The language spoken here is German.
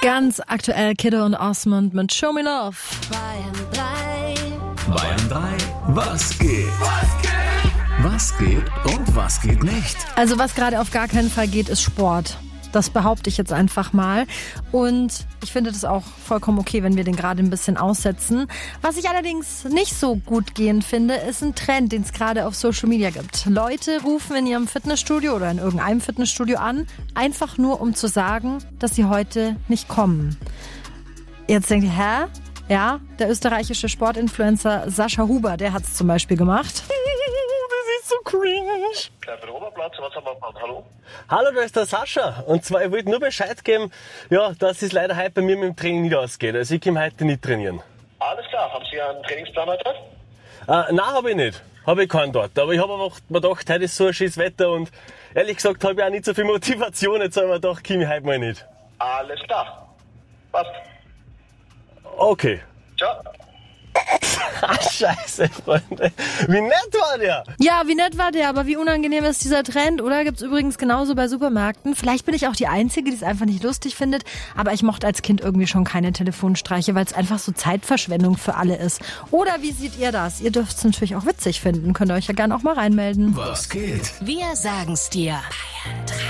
Ganz aktuell Kiddo und Osmond mit Show Me Love. Bayern 3, was geht? Was geht und was geht nicht? Also was gerade auf gar keinen Fall geht, ist Sport. Das behaupte ich jetzt einfach mal. Und ich finde das auch vollkommen okay, wenn wir den gerade ein bisschen aussetzen. Was ich allerdings nicht so gut gehen finde, ist ein Trend, den es gerade auf Social Media gibt. Leute rufen in ihrem Fitnessstudio oder in irgendeinem Fitnessstudio an, einfach nur um zu sagen, dass sie heute nicht kommen. Jetzt denkt ihr, hä? Ja, der österreichische Sportinfluencer Sascha Huber, der hat es zum Beispiel gemacht. So cringe. Oberplatz, was haben wir gemacht? Hallo? Hallo, da ist der Sascha. Und zwar, ich wollte nur Bescheid geben, ja, dass es leider heute bei mir mit dem Training nicht ausgeht. Also ich kann heute nicht trainieren. Alles klar, haben Sie einen Trainingsplan heute? Nein, habe ich nicht. Habe ich keinen dort. Aber ich habe mir gedacht, heute ist so ein schönes Wetter und ehrlich gesagt habe ich auch nicht so viel Motivation. Jetzt habe ich mir gedacht, komm ich heute mal nicht. Alles klar. Passt. Okay. Ciao. Scheiße, Freunde. Wie nett war der? Ja, wie nett war der, aber wie unangenehm ist dieser Trend, oder? Gibt's übrigens genauso bei Supermärkten. Vielleicht bin ich auch die Einzige, die es einfach nicht lustig findet, aber ich mochte als Kind irgendwie schon keine Telefonstreiche, weil es einfach so Zeitverschwendung für alle ist. Oder wie seht ihr das? Ihr dürft es natürlich auch witzig finden. Könnt ihr euch ja gerne auch mal reinmelden. Was geht? Wir sagen's dir.